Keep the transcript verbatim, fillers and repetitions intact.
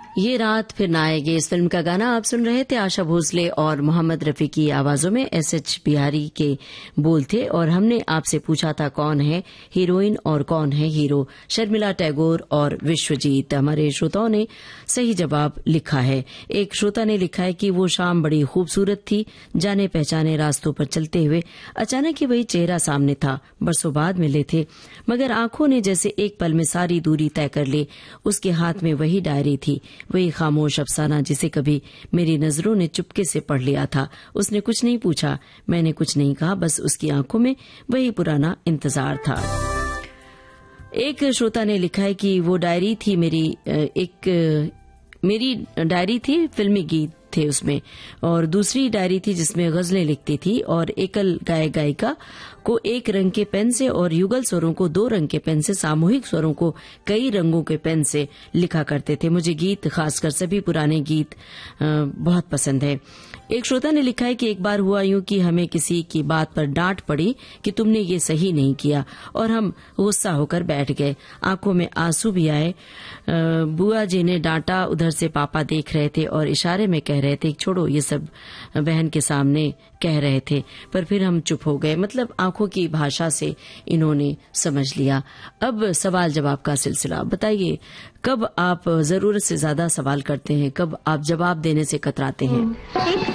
ये रात फिर ना आएगी इस फिल्म का गाना आप सुन रहे थे। आशा भोसले और मोहम्मद रफी की आवाजों में एस एच बिहारी के बोल थे और हमने आपसे पूछा था कौन है हीरोइन और कौन है हीरो। शर्मिला टैगोर और विश्वजीत। हमारे श्रोताओं ने सही जवाब लिखा है। एक श्रोता ने लिखा है कि वो शाम बड़ी खूबसूरत थी, जाने पहचाने रास्तों पर चलते हुए अचानक ही वही चेहरा सामने था। बरसों बाद मिले थे मगर आंखों ने जैसे एक पल में सारी दूरी तय कर ली। उसके हाथ में वही डायरी थी, वही खामोश अफसाना जिसे कभी मेरी नजरों ने चुपके से पढ़ लिया था। उसने कुछ नहीं पूछा, मैंने कुछ नहीं कहा, बस उसकी आंखों में वही पुराना इंतजार था। एक श्रोता ने लिखा है कि वो डायरी थी मेरी एक मेरी डायरी थी, फिल्मी गीत थे उसमें, और दूसरी डायरी थी जिसमें गजलें लिखती थी और एकल गायक गायिका को एक रंग के पेन से और युगल स्वरों को दो रंग के पेन से, सामूहिक स्वरों को कई रंगों के पेन से लिखा करते थे। मुझे गीत, खासकर सभी पुराने गीत बहुत पसंद है। एक श्रोता ने लिखा है कि एक बार हुआ यूं कि हमें किसी की बात पर डांट पड़ी कि तुमने ये सही नहीं किया और हम गुस्सा होकर बैठ गए। आंखों में आंसू भी आए। बुआ जी ने डांटा, उधर से पापा देख रहे थे और इशारे में कह रहे थे छोड़ो ये सब, बहन के सामने कह रहे थे, पर फिर हम चुप हो गए। मतलब आंखों की भाषा से इन्होंने समझ लिया। अब सवाल जवाब का सिलसिला। बताइए कब आप जरूरत से ज्यादा सवाल करते हैं, कब आप जवाब देने से कतराते हैं?